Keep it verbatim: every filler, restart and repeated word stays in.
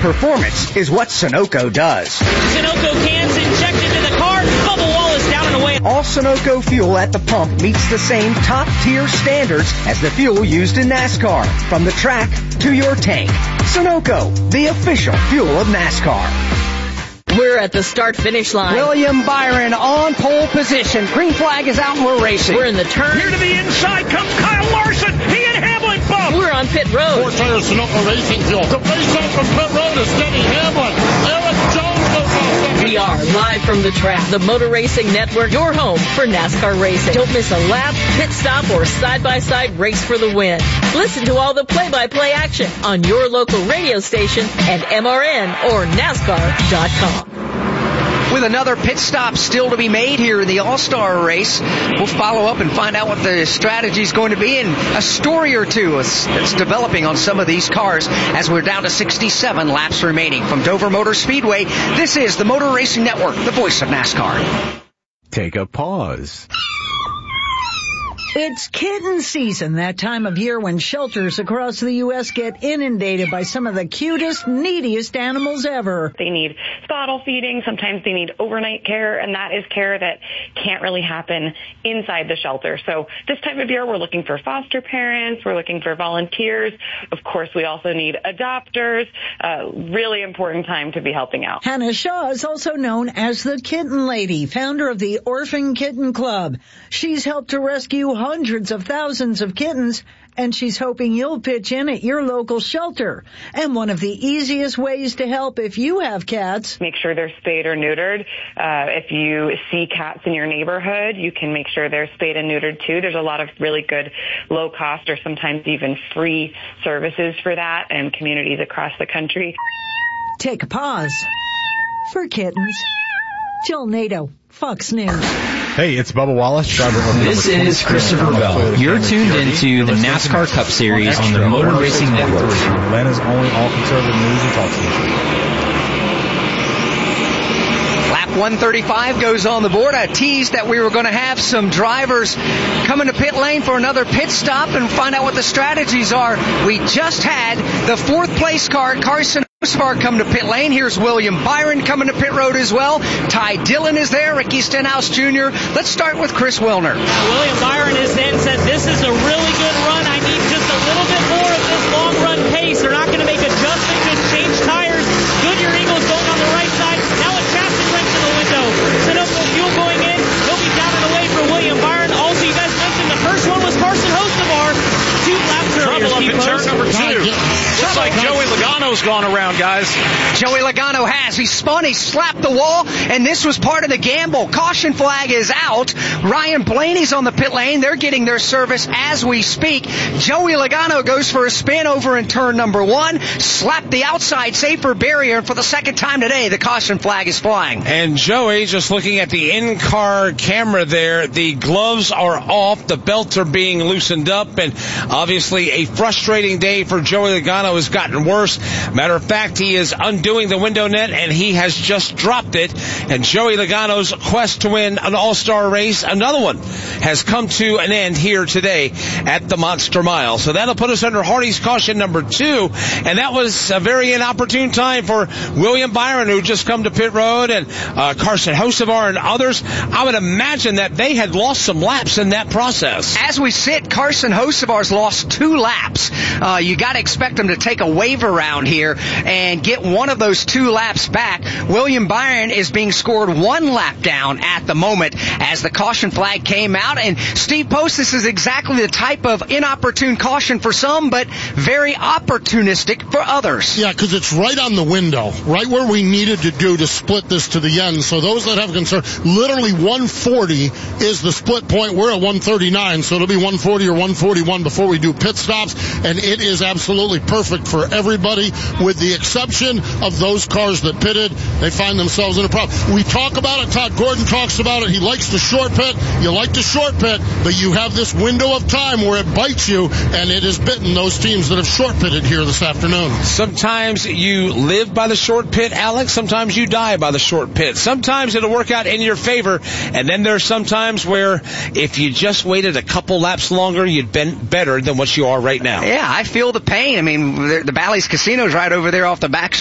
Performance is what Sunoco does. Sunoco cans injected into the car. Bubba Wallace down and away. All Sunoco fuel at the pump meets the same top-tier standards as the fuel used in NASCAR. From the track to your tank. Sunoco, the official fuel of NASCAR. We're at the start-finish line. William Byron on pole position. Green flag is out and we're racing. We're in the turn. Here to the inside comes Kyle Larson. He and Hamlin bump. We're on pit road. Four tires Sunoco Racing Fuel. The race out from pit road is Denny Hamlin. Eric Jones goes off. We are live from the track. The Motor Racing Network, your home for NASCAR racing. Don't miss a lap, pit stop, or side-by-side race for the win. Listen to all the play-by-play action on your local radio station and M R N or NASCAR dot com. With another pit stop still to be made here in the All-Star race, we'll follow up and find out what the strategy is going to be, and a story or two is, is developing on some of these cars as we're down to sixty-seven laps remaining. From Dover Motor Speedway, this is the Motor Racing Network, the voice of NASCAR. Take a pause. It's kitten season, that time of year when shelters across the U S get inundated by some of the cutest, neediest animals ever. They need bottle feeding. Sometimes they need overnight care, and that is care that can't really happen inside the shelter. So this time of year, we're looking for foster parents. We're looking for volunteers. Of course, we also need adopters. Uh, really important time to be helping out. Hannah Shaw is also known as the Kitten Lady, founder of the Orphan Kitten Club. She's helped to rescue hundreds of thousands of kittens, and she's hoping you'll pitch in at your local shelter. And one of the easiest ways to help if you have cats, make sure they're spayed or neutered. Uh, if you see cats in your neighborhood, you can make sure they're spayed and neutered too. There's a lot of really good low cost or sometimes even free services for that in communities across the country. Take a pause for kittens. Jill Nato, Fox News. Hey, it's Bubba Wallace, driver of This is Christopher Bell. You're tuned into the NASCAR Cup Series on the Motor Racing Network. Atlanta's only all-conservative news and talk station. Lap one thirty-five goes on the board. I teased that we were going to have some drivers coming to pit lane for another pit stop and find out what the strategies are. We just had the fourth place car, Carson Hocevar, come to pit lane. Here's William Byron coming to pit road as well. Ty Dillon is there, Ricky Stenhouse Junior Let's start with Chris Wilner. Uh, William Byron has then said, this is a really good run. I need just a little bit more of this long run pace. They're not going to make adjustments, just change tires. Goodyear Eagles going on the right side. Now a chassis wrench in the window. Sunoco fuel going in. He'll be down and away for William Byron. Also, you guys mentioned the first one was Carson Hocevar. Two laps earlier. Trouble up in turn number two. Looks like Joey Logano's gone around, guys. Joey Logano has. He spun, he slapped the wall, and this was part of the gamble. Caution flag is out. Ryan Blaney's on the pit lane. They're getting their service as we speak. Joey Logano goes for a spin over in turn number one, slapped the outside safer barrier, and for the second time today, the caution flag is flying. And Joey, just looking at the in-car camera there, the gloves are off, the belts are being loosened up, and obviously a frustrating day for Joey Logano has gotten worse. Matter of fact, he is undoing the window net, and he has just dropped it. And Joey Logano's quest to win an all-star race, another one, has come to an end here today at the Monster Mile. So that'll put us under Hardy's caution number two, and that was a very inopportune time for William Byron, who just come to pit road, and uh, Carson Hocevar and others. I would imagine that they had lost some laps in that process. As we sit, Carson Hocevar's lost two laps. Uh, you got to expect him to take a wave around here and get one of those two laps back. William Byron is being scored one lap down at the moment as the caution flag came out. And Steve Post, this is exactly the type of inopportune caution for some, but very opportunistic for others. Yeah, because it's right on the window, right where we needed to do to split this to the end. So those that have concern, literally one forty is the split point. We're at one thirty-nine, so it'll be one forty or one forty-one before we do pit stops, and it is absolutely perfect for everybody, with the exception of those cars that pitted. They find themselves in a problem. We talk about it. Todd Gordon talks about it. He likes the short pit. You like the short pit, but you have this window of time where it bites you, and it has bitten those teams that have short pitted here this afternoon. Sometimes you live by the short pit, Alex. Sometimes you die by the short pit. Sometimes it'll work out in your favor, and then there's some times where if you just waited a couple laps longer, you'd been better than what you are right now. Yeah, I feel the pain. I mean, the Bally's Casino's right over there off the back